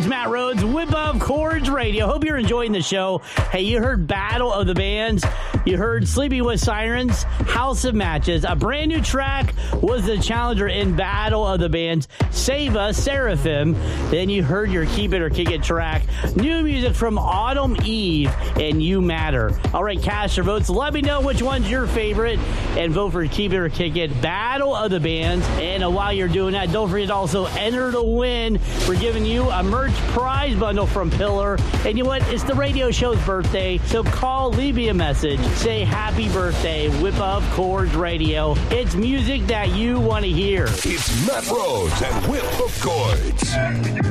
It's Matt Rhodes, Whip Up Chords Radio. Hope you're enjoying the show. Hey, you heard Battle of the Bands. You heard Sleeping with Sirens, House of Matches. A brand new track was the challenger in Battle of the Bands, Save Us, Seraphim. Then you heard your Keep It or Kick It track. New music from Autumn Eve and You Matter. All right, cast your votes. Let me know which one's your favorite and vote for Keep It or Kick It, Battle of the Bands. And while you're doing that, don't forget to also enter to win. We're giving you a merch prize bundle from Pillar. And you know what? It's the radio show's birthday, so call, leave me a message. Say happy birthday, Whip Up Chords Radio. It's music that you want to hear. It's Matt Rhodes and Whip Up Chords.